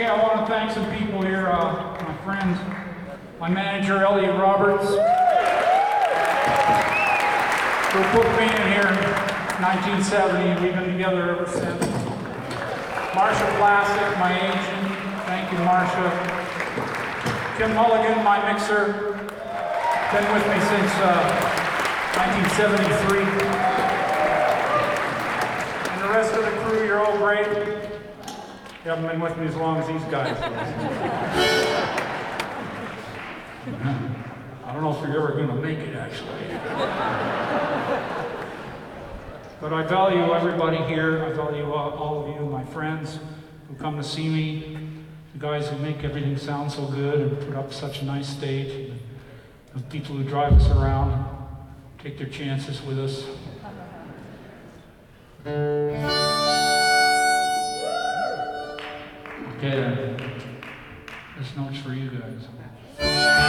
Okay, I want to thank some people here, my friends, my manager, Elliot Roberts, who put me in here in 1970. We've been together ever since. Marsha Plastic, my agent. Thank you, Marsha. Kim Mulligan, my mixer. Been with me since 1973. And the rest of the crew, you're all great. You haven't been with me as long as these guys. I don't know if you're ever going to make it, actually. But I value everybody here. I value all of you, my friends who come to see me, the guys who make everything sound so good and put up such a nice stage, and the people who drive us around, take their chances with us. Okay, then. This note's for you guys.